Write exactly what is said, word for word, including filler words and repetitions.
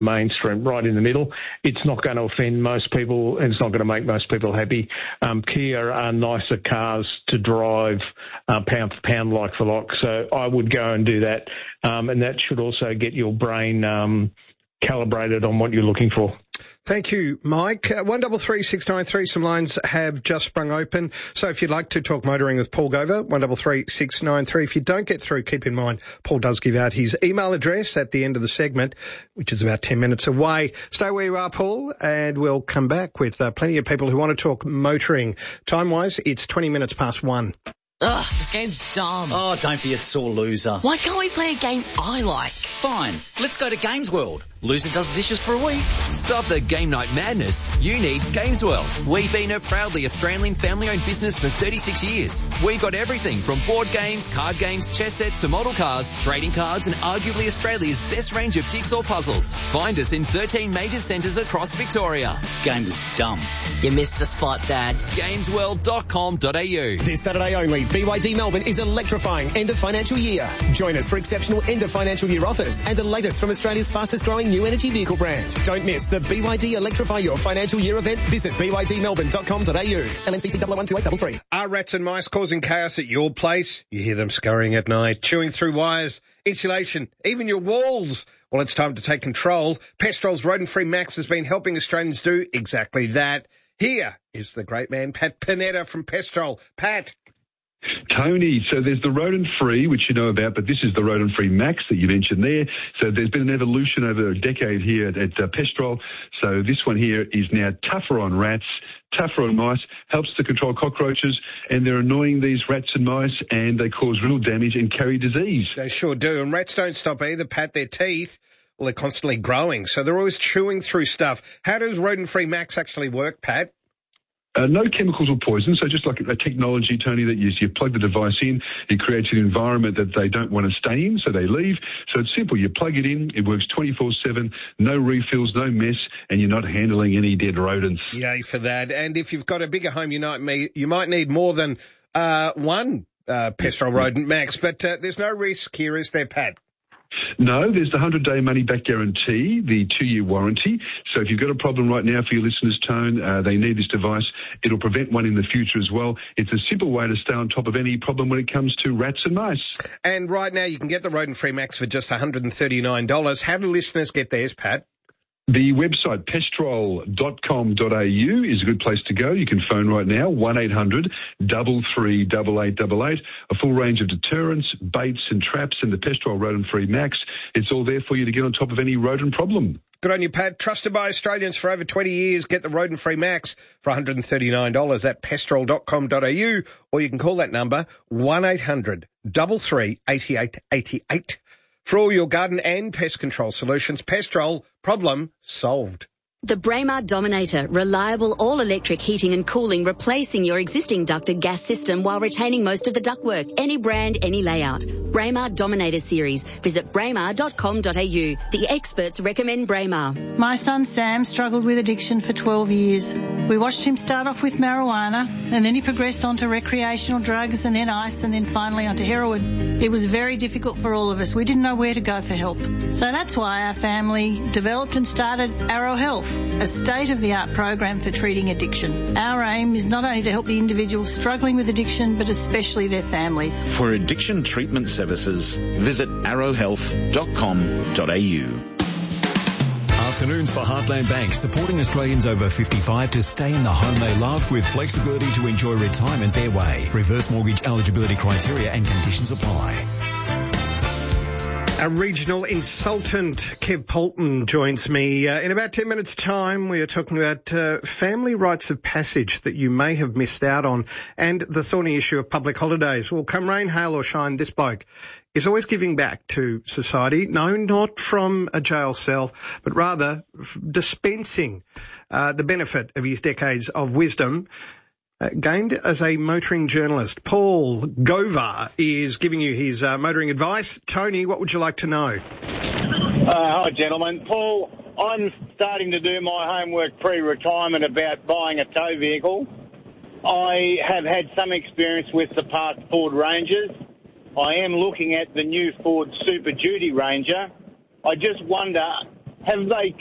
mainstream, right in the middle. It's not going to offend most people, and it's not going to make most people happy. Um, Kia are nicer cars to drive uh, pound for pound, like for like. So I would go and do that, um, and that should also get your brain um, calibrated on what you're looking for. Thank you, Mike. Uh, one double three six nine three. Some lines have just sprung open. So if you'd like to talk motoring with Paul Gover, one double three six nine three. If you don't get through, keep in mind Paul does give out his email address at the end of the segment, which is about ten minutes away. Stay where you are, Paul, and we'll come back with uh, plenty of people who want to talk motoring. Time-wise, it's twenty minutes past one. Ugh, this game's dumb. Oh, don't be a sore loser. Why can't we play a game I like? Fine, let's go to Games World. Loser does dishes for a week. Stop the game night madness. You need Games World. We've been a proudly Australian family-owned business for thirty-six years. We've got everything from board games, card games, chess sets to model cars, trading cards, and arguably Australia's best range of jigsaw puzzles. Find us in thirteen major centres across Victoria. Game was dumb. You missed the spot, Dad. games world dot com dot a u. This Saturday only, B Y D Melbourne is electrifying end of financial year. Join us for exceptional end of financial year offers and the latest from Australia's fastest growing new energy vehicle brand. Don't miss the B Y D Electrify Your Financial Year event. Visit b y d melbourne dot com dot a u. L N C T one one two eight three three. Are rats and mice causing chaos at your place? You hear them scurrying at night, chewing through wires, insulation, even your walls. Well, it's time to take control. Pestrol's Rodent-Free Max has been helping Australians do exactly that. Here is the great man, Pat Panetta from Pestrol. Pat. Tony, so there's the rodent-free, which you know about, but this is the rodent-free Max that you mentioned there. So there's been an evolution over a decade here at, at uh, Pestrol. So this one here is now tougher on rats, tougher on mice, helps to control cockroaches, and they're annoying these rats and mice, and they cause real damage and carry disease. They sure do, and rats don't stop either, Pat. Their teeth, well, they're constantly growing, so they're always chewing through stuff. How does rodent-free Max actually work, Pat? Uh, no chemicals or poison, so just like a technology, Tony, that you, you plug the device in, it creates an environment that they don't want to stay in, so they leave. So it's simple. You plug it in, it works twenty-four seven, no refills, no mess, and you're not handling any dead rodents. Yay for that. And if you've got a bigger home, you might, you might need more than uh, one uh, Pestrol Rodent Max, but uh, there's no risk here, is there, Pat? No, there's the one hundred day money-back guarantee, the two-year warranty. So if you've got a problem right now for your listeners, Tone, uh, they need this device. It'll prevent one in the future as well. It's a simple way to stay on top of any problem when it comes to rats and mice. And right now you can get the Rodent-Free Max for just one hundred thirty-nine dollars. How do listeners get theirs, Pat? The website, pestrol dot com dot a u, is a good place to go. You can phone right now, one eight hundred, three three eight eight eight eight. A full range of deterrents, baits and traps, and the Pestrol Rodent-Free Max. It's all there for you to get on top of any rodent problem. Good on you, Pat. Trusted by Australians for over twenty years. Get the Rodent-Free Max for one hundred thirty-nine dollars at pestrol dot com dot a u, or you can call that number, one eight hundred, three three eight eight eight eight. For all your garden and pest control solutions, Pestrol, problem solved. The Braemar Dominator, reliable all-electric heating and cooling, replacing your existing ducted gas system while retaining most of the ductwork. Any brand, any layout. Braemar Dominator series. Visit braemar dot com dot a u. The experts recommend Braemar. My son Sam struggled with addiction for twelve years. We watched him start off with marijuana, and then he progressed onto recreational drugs, and then ice, and then finally onto heroin. It was very difficult for all of us. We didn't know where to go for help. So that's why our family developed and started Arrow Health, a state-of-the-art program for treating addiction. Our aim is not only to help the individual struggling with addiction, but especially their families. For addiction treatment services, visit arrow health dot com dot a u. Afternoons for Heartland Bank, supporting Australians over fifty-five to stay in the home they love with flexibility to enjoy retirement their way. Reverse mortgage eligibility criteria and conditions apply. Our regional consultant, Kev Poulton, joins me. Uh, in about ten minutes' time, we are talking about uh, family rites of passage that you may have missed out on and the thorny issue of public holidays. Well, come rain, hail or shine, this bloke is always giving back to society. No, not from a jail cell, but rather f- dispensing uh, the benefit of his decades of wisdom Uh, gained as a motoring journalist. Paul Gover is giving you his uh, motoring advice. Tony, what would you like to know? Uh, hi, gentlemen. Paul, I'm starting to do my homework pre-retirement about buying a tow vehicle. I have had some experience with the past Ford Rangers. I am looking at the new Ford Super Duty Ranger. I just wonder, have they